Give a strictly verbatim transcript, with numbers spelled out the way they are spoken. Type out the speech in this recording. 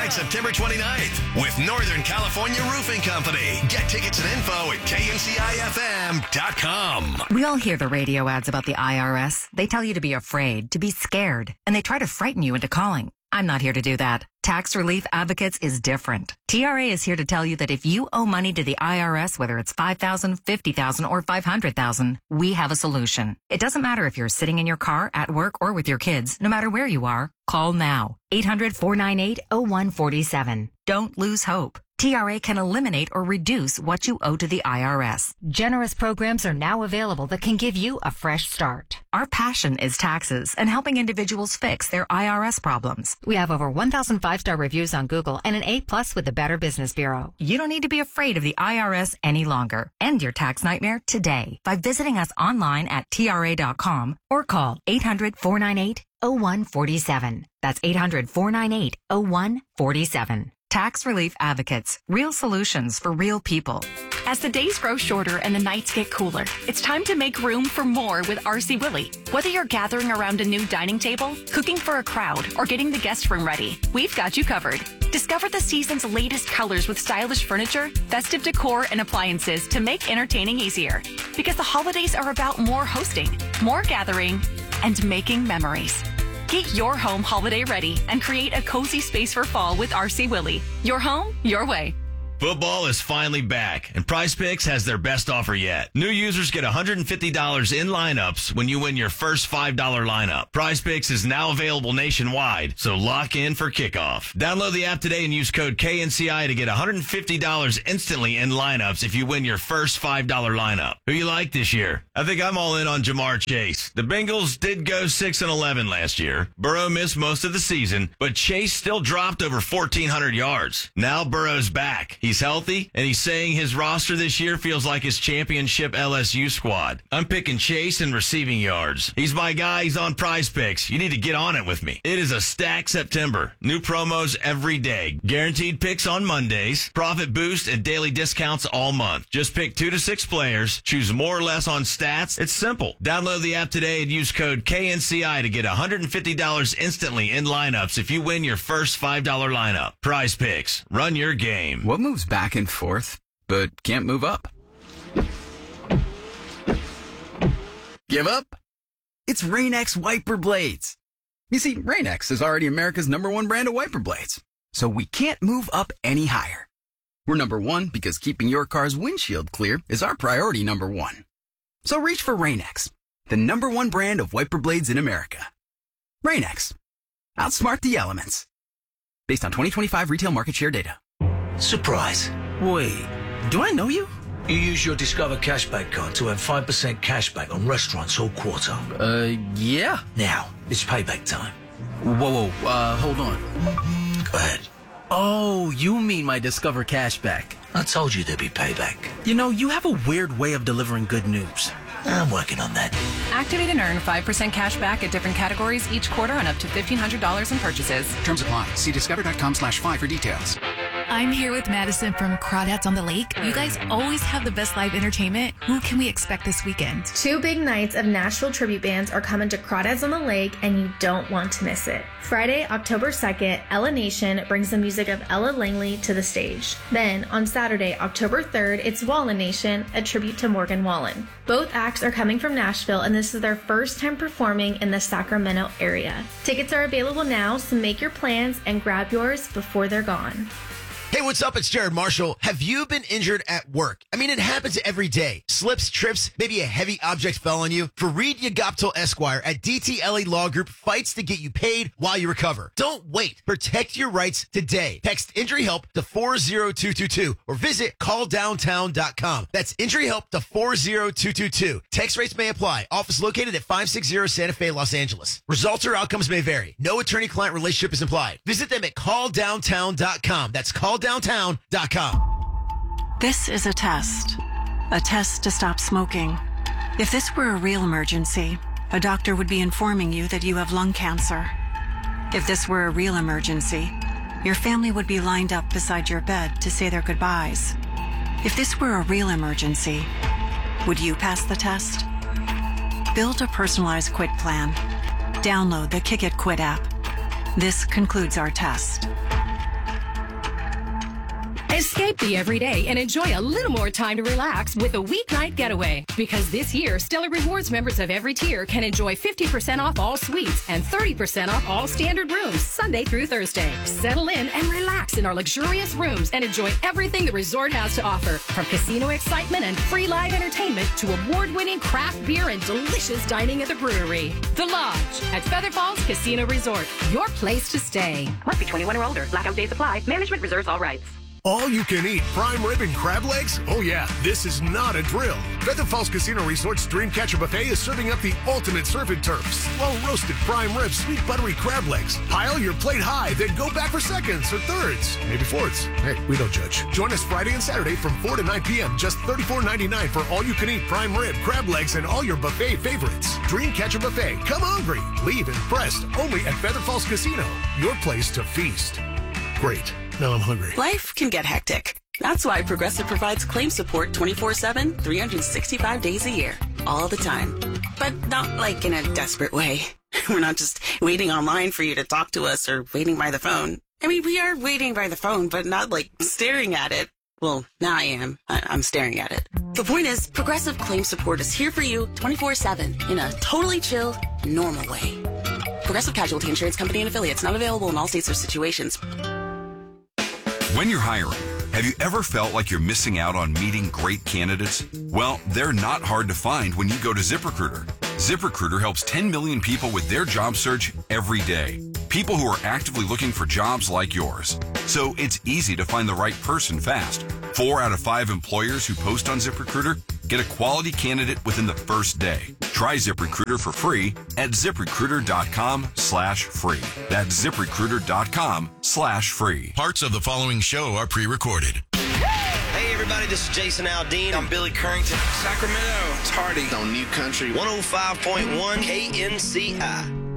Friday, September twenty-ninth with Northern California Roofing Company. Get tickets and info at K N C I F M dot com. We all hear the radio ads about the I R S. They tell you to be afraid, to be scared, and they try to frighten you into calling. I'm not here to do that. Tax Relief Advocates is different. T R A is here to tell you that if you owe money to the I R S, whether it's five thousand dollars, fifty thousand dollars, or five hundred thousand dollars, we have a solution. It doesn't matter if you're sitting in your car, at work, or with your kids. No matter where you are, call now. eight hundred, four nine eight, oh one four seven. Don't lose hope. T R A can eliminate or reduce what you owe to the I R S. Generous programs are now available that can give you a fresh start. Our passion is taxes and helping individuals fix their I R S problems. We have over one thousand five-star reviews on Google and an A plus with the Better Business Bureau. You don't need to be afraid of the I R S any longer. End your tax nightmare today by visiting us online at T R A dot com or call eight hundred, four nine eight, oh one four seven. That's eight hundred, four nine eight, oh one four seven. Tax Relief Advocates. Real solutions for real people. As the days grow shorter and the nights get cooler, it's time to make room for more with R C Willey. Whether you're gathering around a new dining table, cooking for a crowd, or getting the guest room ready, we've got you covered. Discover the season's latest colors with stylish furniture, festive decor, and appliances to make entertaining easier. Because the holidays are about more hosting, more gathering, and making memories. Get your home holiday ready and create a cozy space for fall with R C Willey. Your home, your way. Football is finally back, and PrizePicks has their best offer yet. New users get one hundred fifty dollars in lineups when you win your first five dollar lineup. PrizePicks is now available nationwide, so lock in for kickoff. Download the app today and use code K N C I to get one hundred fifty dollars instantly in lineups if you win your first five dollar lineup. Who you like this year? I think I'm all in on Jamar Chase. The Bengals did go six and eleven last year. Burrow missed most of the season, but Chase still dropped over fourteen hundred yards. Now Burrow's back. He's healthy, and he's saying his roster this year feels like his championship L S U squad. I'm picking Chase in receiving yards. He's my guy. He's on PrizePicks. You need to get on it with me. It is a stacked September. New promos every day. Guaranteed picks on Mondays. Profit boost and daily discounts all month. Just pick two to six players. Choose more or less on stats. It's simple. Download the app today and use code K N C I to get one hundred fifty dollars instantly in lineups if you win your first five dollar lineup. PrizePicks. Run your game. What moves back and forth, but can't move up? Give up? It's Rain-X wiper blades. You see, Rain-X is already America's number one brand of wiper blades, so we can't move up any higher. We're number one because keeping your car's windshield clear is our priority number one. So reach for Rain-X, the number one brand of wiper blades in America. Rain-X. Outsmart the elements. Based on twenty twenty-five retail market share data. Surprise. Wait, do I know you? You use your Discover Cashback card to earn five percent cashback on restaurants all quarter. Uh, yeah. Now, it's payback time. Whoa, whoa, uh, hold on. Go ahead. Oh, you mean my Discover Cashback. I told you there'd be payback. You know, you have a weird way of delivering good news. I'm working on that. Activate and earn five percent cash back at different categories each quarter on up to fifteen hundred dollars in purchases. Terms apply. See discover.com slash five for details. I'm here with Madison from Crawdads on the Lake. You guys always have the best live entertainment. Who can we expect this weekend? Two big nights of Nashville tribute bands are coming to Crawdads on the Lake, and you don't want to miss it. Friday, October second, Ella Nation brings the music of Ella Langley to the stage. Then, on Saturday, October third, it's Wallen Nation, a tribute to Morgan Wallen. Both acts are coming from Nashville, and this is their first time performing in the Sacramento area. Tickets are available now, so make your plans and grab yours before they're gone. Hey, what's up? It's Jared Marshall. Have you been injured at work? I mean, it happens every day. Slips, trips, maybe a heavy object fell on you. Fareed Yagaptal Esquire at D T L A Law Group fights to get you paid while you recover. Don't wait. Protect your rights today. Text Injury Help to four zero two two two or visit call downtown dot com. That's Injury Help to four zero two two two. Text rates may apply. Office located at five sixty Santa Fe, Los Angeles. Results or outcomes may vary. No attorney-client relationship is implied. Visit them at call downtown dot com. That's call downtown dot com. This is a test. A test to stop smoking. If this were a real emergency, a doctor would be informing you that you have lung cancer. If this were a real emergency, your family would be lined up beside your bed to say their goodbyes. If this were a real emergency, would you pass the test? Build a personalized quit plan. Download the Kick It Quit app. This concludes our test. Escape the everyday and enjoy a little more time to relax with a weeknight getaway. Because this year, Stellar Rewards members of every tier can enjoy fifty percent off all suites and thirty percent off all standard rooms Sunday through Thursday. Settle in and relax in our luxurious rooms and enjoy everything the resort has to offer. From casino excitement and free live entertainment to award-winning craft beer and delicious dining at the brewery. The Lodge at Feather Falls Casino Resort. Your place to stay. Must be twenty-one or older. Blackout days apply. Management reserves all rights. All you can eat prime rib and crab legs? Oh yeah, this is not a drill. Feather Falls Casino Resort's Dreamcatcher Buffet is serving up the ultimate surf and turf. Slow roasted prime rib, sweet buttery crab legs. Pile your plate high, then go back for seconds or thirds, maybe fourths. Hey, we don't judge. Join us Friday and Saturday from four to nine p.m. Just thirty-four ninety-nine for all you can eat prime rib, crab legs, and all your buffet favorites. Dreamcatcher Buffet. Come hungry. Leave impressed. Only at Feather Falls Casino. Your place to feast. Great. Now I'm hungry. Life can get hectic. That's why Progressive provides claim support twenty-four seven, three hundred sixty-five days a year. All the time. But not like in a desperate way. We're not just waiting online for you to talk to us or waiting by the phone. I mean, we are waiting by the phone, but not like staring at it. Well, now I am. I- I'm staring at it. The point is, Progressive claim support is here for you twenty-four seven in a totally chill, normal way. Progressive Casualty Insurance Company and affiliates, not available in all states or situations. When you're hiring, have you ever felt like you're missing out on meeting great candidates? Well, they're not hard to find when you go to ZipRecruiter. ZipRecruiter helps ten million people with their job search every day. People who are actively looking for jobs like yours. So it's easy to find the right person fast. Four out of five employers who post on ZipRecruiter get a quality candidate within the first day. Try ZipRecruiter for free at ZipRecruiter.com slash free. That's ZipRecruiter.com slash free. Parts of the following show are pre-recorded. Hey everybody, this is Jason Aldean. I'm Billy Currington. Sacramento, it's Hardy on New Country one oh five point one K N C I.